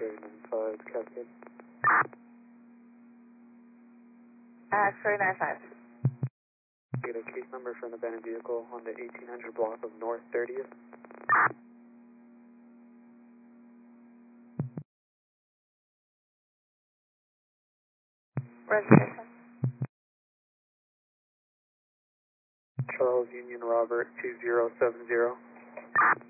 Cherry 95, Cascade. Cherry 95. Get a case number for an abandoned vehicle on the 1800 block of North 30th. Registration. Charles Union Robert 2070.